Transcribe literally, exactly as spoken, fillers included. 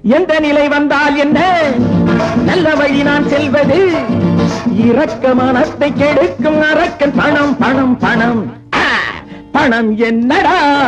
எந்த நிலை வந்தால் என்ன நல்ல வழி நான் செல்வது இரக்க மனத்தை கெடுக்கும் அரக்கன் பணம் பணம் பணம் பணம் என்னடா